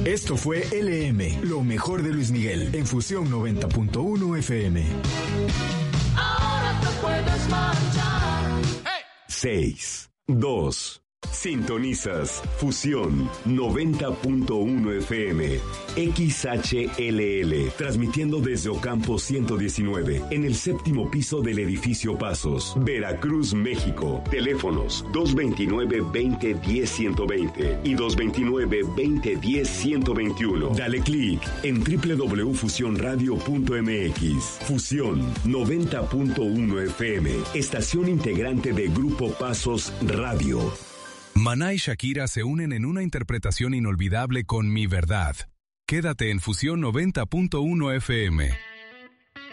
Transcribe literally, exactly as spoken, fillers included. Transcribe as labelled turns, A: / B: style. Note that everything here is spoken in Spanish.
A: Esto fue L M, lo mejor de Luis Miguel, en Fusión noventa punto uno F M.
B: Ahora te puedes marchar.
C: Hey. seis, dos. Sintonizas Fusión noventa punto uno F M, X H L L, transmitiendo desde Ocampo ciento diecinueve, en el séptimo piso del edificio Pasos, Veracruz, México. Teléfonos dos veintinueve, veinte, diez, ciento veinte y dos veintinueve, veinte, diez, ciento veintiuno. Dale clic en doble u doble u doble u punto fusión radio punto m x. Fusión noventa punto uno F M, estación integrante de Grupo Pasos Radio.
D: Maná y Shakira se unen en una interpretación inolvidable con Mi Verdad. Quédate en Fusión noventa punto uno F M.